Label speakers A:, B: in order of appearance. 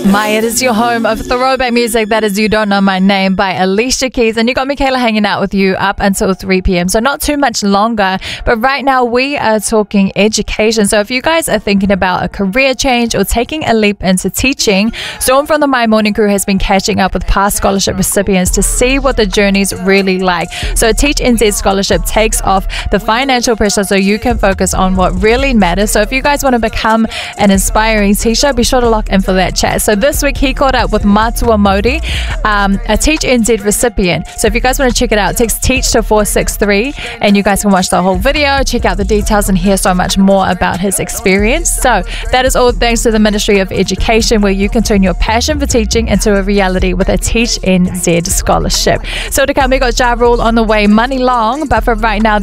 A: It is your home of throwback music. That is You Don't Know My Name by Alicia Keys. And you got Michaela hanging out with you up until 3 p.m. So not too much longer. But right now we are talking education. So if you guys are thinking about a career change or taking a leap into teaching, Storm from the My Morning Crew has been catching up with past scholarship recipients to see what the journey's really like. So Teach NZ Scholarship takes off the financial pressure so you can focus on what really matters. So if you guys want to become an inspiring teacher, be sure to lock in for that chat. So this week he caught up with Matua Modi, a Teach NZ recipient. So if you guys want to check it out, text TEACH to 463 and you guys can watch the whole video, check out the details and hear so much more about his experience. So that is all thanks to the Ministry of Education, where you can turn your passion for teaching into a reality with a Teach NZ scholarship. So to come, we got Ja Rule on the way, Money Long, but for right now,